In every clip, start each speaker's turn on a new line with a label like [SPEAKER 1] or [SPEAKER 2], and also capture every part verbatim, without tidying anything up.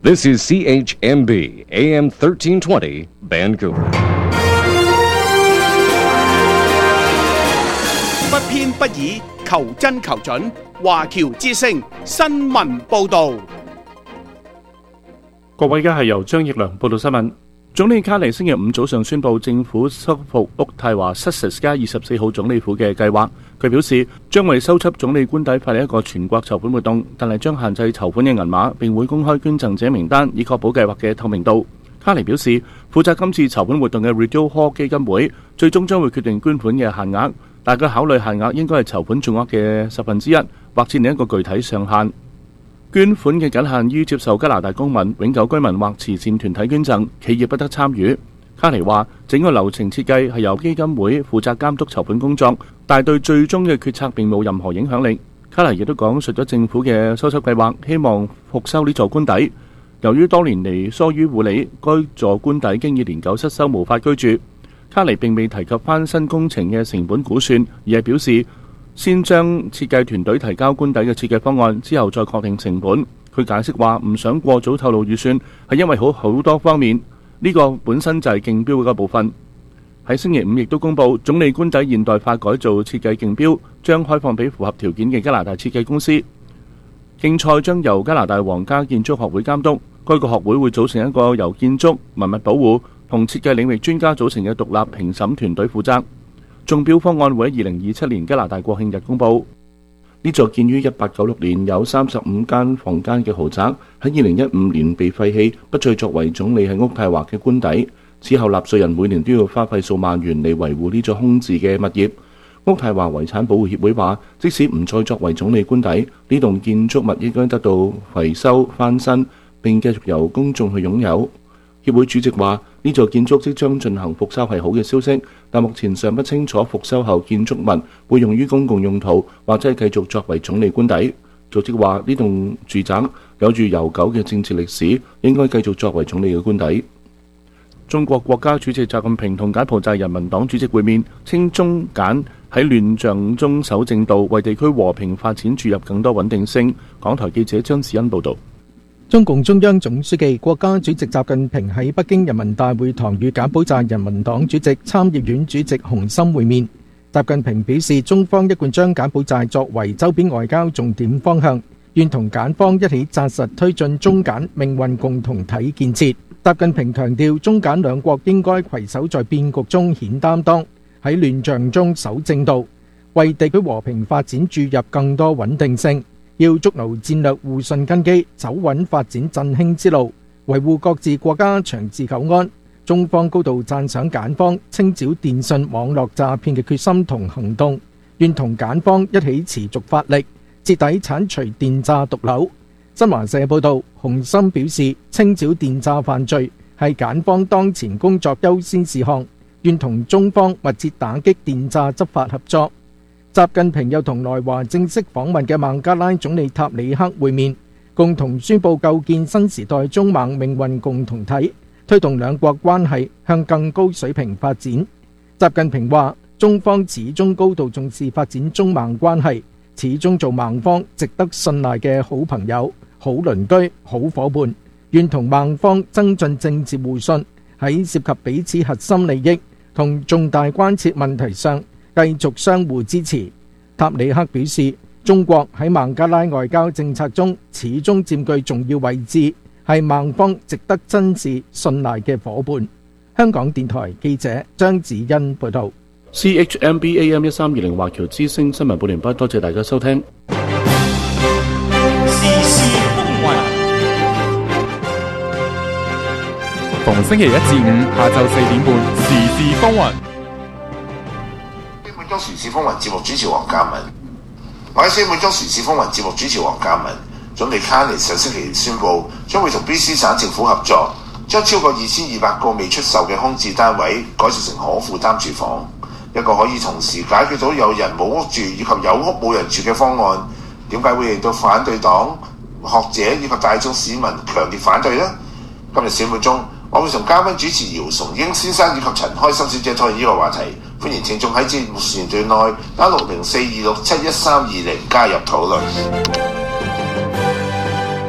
[SPEAKER 1] This is C H M B A M thirteen twenty Vancouver。
[SPEAKER 2] 不偏不倚，求真求準。華僑之聲新聞報導。
[SPEAKER 3] 各位，而家係由張奕良報道新聞。總理卡尼星期五早上宣布政府修復渥太華 Sussex 街二十四號總理府嘅計劃。佢表示將為修葺總理官邸發起一個全國籌款活動，但係將限制籌款嘅銀碼，並會公開捐贈者名單，以確保計劃嘅透明度。卡尼表示，負責今次籌款活動嘅 Rideau Hall 基金會最終將會決定捐款嘅限額，但佢考慮限額應該係籌款總額嘅十分之一，或設另一個具體上限。捐款嘅僅限於接受加拿大公民、永久居民或慈善團體捐贈，企業不得參與。卡尼話，整個流程設計係由基金會負責監督籌款工作，但係對最終嘅決策並冇任何影響力。卡尼亦都講述咗政府嘅修葺計劃，希望復修呢座官邸。由於多年嚟疏於護理，該座官邸經已年久失修，無法居住。卡尼並未提及翻新工程嘅成本估算，而係表示先將設計團隊提交官邸嘅設計方案，之後再確定成本。佢解釋話唔想過早透露預算，係因為好好多方面，呢個本身就係競標嘅部分。喺星期五亦都公佈總理官邸現代化改造設計競標，將開放俾符合條件嘅加拿大設計公司。競賽將由加拿大皇家建築學會監督，該個學會會組成一個由建築、文物保護同設計領域專家組成嘅獨立評審團隊負責。中標方案會喺二零二七年加拿大國慶日公佈。呢座建於一八九六年、有三十五間房間嘅豪宅，喺二零一五年被廢棄，不再作為總理喺渥太華嘅官邸。此後納稅人每年都要花費數萬元嚟維護呢座空置嘅物業。渥太華遺產保護協會話，即使唔再作為總理官邸，呢棟建築物應該得到維修翻新，並繼續由公眾去擁有。協會主席話，呢座建築即將進行復修係好嘅消息，但目前尚不清楚復修後建築物會用於公共用途，或者係繼續作為總理官邸。組織話，呢棟住宅有住悠久嘅政治歷史，應該繼續作為總理嘅官邸。中國國家主席習近平同柬埔寨人民黨主席會面，稱中柬喺亂象中守正道，為地區和平發展注入更多穩定性。港台記者張子欣報道。
[SPEAKER 4] 中共中央總書記、國家主席習近平喺北京人民大會堂與柬埔寨人民黨主席、參議院主席洪森會面。習近平表示，中方一貫將柬埔寨作為周邊外交重點方向，願同柬方一起紮實推進中柬命運共同體建設。習近平強調，中柬兩國應該攜手在變局中顯擔當，喺亂象中守正道，為地區和平發展注入更多穩定性。要築牢戰略互信根基，走穩發展振興之路，維護各自國家長治久安。中方高度讚賞柬方清剿電信網絡詐騙嘅決心同行動，願同柬方一起持續發力，徹底剷除電詐毒瘤。新華社報道，洪森表示，清剿電詐犯罪係柬方當前工作優先事項，願同中方密切打擊電詐執法合作。習近平又同來華正式訪問嘅孟加拉總理塔里克會面，共同宣布構建新時代中孟命運共同體，推動兩國關係向更高水平發展。習近平話，中方始終高度重視發展中孟關係，始終做孟方值得信賴嘅好朋友、好鄰居、好夥伴，願同孟方增進政治互信，喺涉及彼此核心利益同重大關切問題上繼續相互支持。塔里克表示，中國喺孟加拉外交政策中始終佔據重要位置，係孟方值得珍視信賴嘅夥伴。香港電台記者張子欣報道。
[SPEAKER 3] C H M B A M 一三二零華僑之聲新聞報完畢，多謝大家收聽。
[SPEAKER 5] 時事風雲，逢星期一至五下晝四點半，時事風雲。
[SPEAKER 6] 每周時事風雲節目主持黃嘉敏，我喺每周時事風雲節目主持黃嘉敏。總理卡尼上星期宣布，將會同 B C 省政府合作，將超過二千二百個未出售嘅空置單位改造成可負擔住房，一個可以同時解決到有人冇屋住以及有屋冇人住嘅方案。點解會令到反對黨、學者以及大眾市民強烈反對呢？今日小會中，我會同嘉賓主持姚崇英先生以及陳開心小姐討論呢個話題。歡迎聽眾喺節目時段內打六零四二六七一三二零加入討論。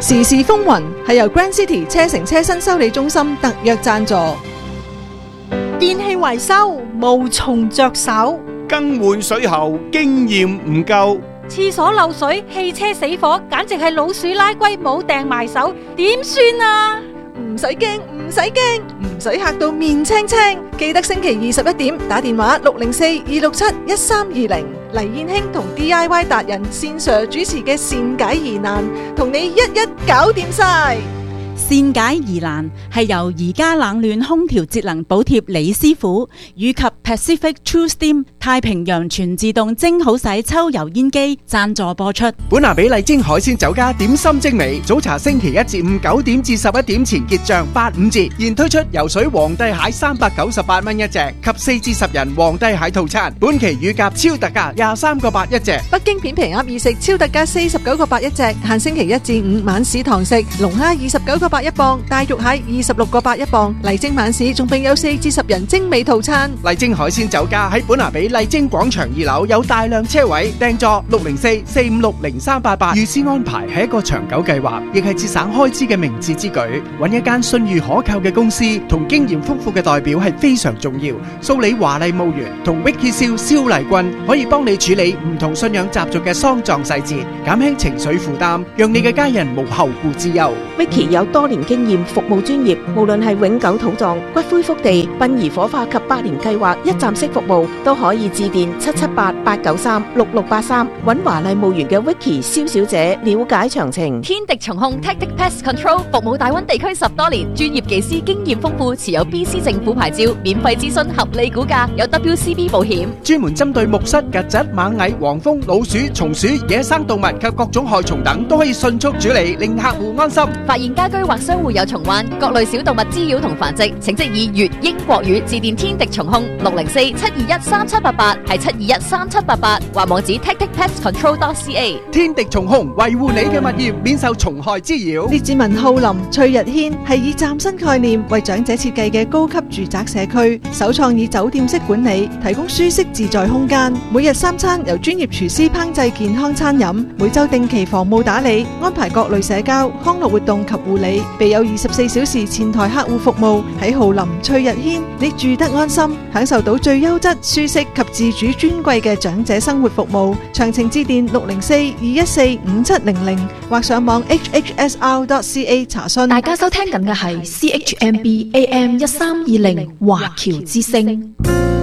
[SPEAKER 7] 時事風雲係由 Grand City 車城車身修理中心特約贊助。
[SPEAKER 8] 電器維修無從着手，
[SPEAKER 2] 更換水喉經驗唔夠，
[SPEAKER 8] 廁所漏水、汽車死火，簡直係老鼠拉龜冇掟埋手，點算啊？
[SPEAKER 7] 唔使驚，唔使驚，唔使嚇到面青青。記得星期二十一點打電話六零四二六七一三二零，黎燕卿同 D I Y 達人線上主持嘅善解疑難，同你一一搞掂晒。
[SPEAKER 9] 善解疑難係由宜家冷暖空調節能補貼李師傅以及 Pacific True Steam 太平洋全自動蒸好洗抽油煙機贊助播出。
[SPEAKER 10] 本拿比麗晶海鮮酒家點心精美，早茶星期一至五九點至十一點前結賬八五折，現推出游水皇帝蟹三百九十八蚊一隻及四至十人皇帝蟹套餐，本期乳鴿超特價廿三個八一隻，
[SPEAKER 7] 北京片皮鴨意食超特價四十九個八一隻，限星期一至五晚市堂食，龍蝦二十九個八一磅，大肉蟹二十六個八一磅，麗晶晚市仲並有四至十人精美套餐。
[SPEAKER 10] 麗晶海鮮酒家喺本拿比麗晶廣場二樓有大量車位，訂座六零四四五六零三八八，預先安排係一個長久計劃，亦係節省開支嘅明智之舉。揾一間信譽可靠嘅公司同經驗豐富嘅代表係非常重要。蘇里華麗墓園同 Vicky 蕭蕭麗君可以幫你處理唔同信仰習俗嘅喪葬細節，減輕情緒負擔，讓你嘅家人無後顧之憂。
[SPEAKER 11] Vicky 有多年經驗，服務專業，無論係永久土葬、骨灰福地、殯儀火化及百年計劃一站式服務，都可以致電七七八八九三六六八三，揾華麗墓園嘅 Vicky 蕭小姐了解詳情。
[SPEAKER 12] 天敵蟲控 Tactic Pest Control 服務大灣地區十多年，專業技師經驗豐富，持有 B C 政府牌照，免費諮詢，合理估價，有 W C B 保險，
[SPEAKER 10] 專門針對木蝨、曱甴、螞蟻、黃蜂、老鼠、松鼠、野生動物及各種害蟲等，都可以迅速處理，令客戶安心。
[SPEAKER 12] 發現家居或商戶有蟲患、各類小動物滋擾同繁殖，請即以粵英國語致電天敵蟲控六零四七二一三七八八，係七二一三七八八，或網址 tactic pest control dot c a。
[SPEAKER 10] 天敵蟲控維護你嘅物業免受蟲害滋擾。
[SPEAKER 7] 列治文浩林翠日軒係以嶄新概念為長者設計嘅高級住宅社區，首創以酒店式管理，提供舒適自在空間。每日三餐由專業廚師烹製健康餐飲，每週定期房務打理，安排各類社交康樂活動及護理，備有二十四小時前台客戶服務。喺浩林翠日軒，你住得安心，享受到最優質、舒適及自主尊貴嘅長者生活服務。詳情致電六零四二一四五七零零或上網 h h s r dot c a 查詢。
[SPEAKER 13] 大家收聽緊嘅係 C H M B A M 一三二零華僑之聲，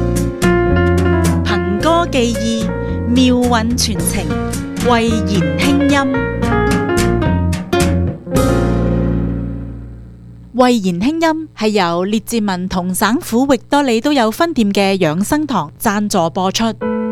[SPEAKER 9] 憑歌寄意，妙韻傳情，慧言輕音。慧言輕音係由列治文同省府域多利都有分店嘅養生堂贊助播出。